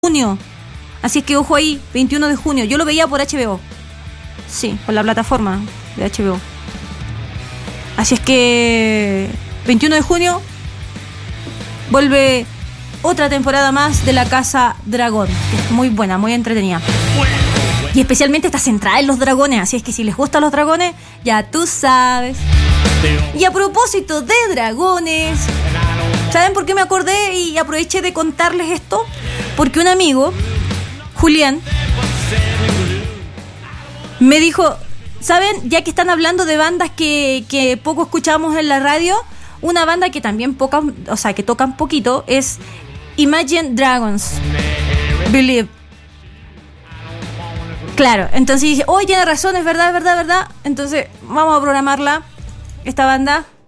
junio. Así es que ojo ahí, 21 de junio. Yo lo veía por HBO. Sí, por la plataforma de HBO. Así es que 21 de junio vuelve otra temporada más de La Casa Dragón. Que es muy buena, muy entretenida. Y especialmente está centrada en los dragones. Así es que si les gustan los dragones, ya tú sabes. Y a propósito de dragones, ¿saben por qué me acordé y aproveché de contarles esto? Porque un amigo, Julián, me dijo, ¿saben? Ya que están hablando de bandas que poco escuchamos en la radio, una banda que también que tocan poquito es Imagine Dragons, Believe. Claro, entonces dije, tiene razón, es verdad. Entonces vamos a programarla, esta banda.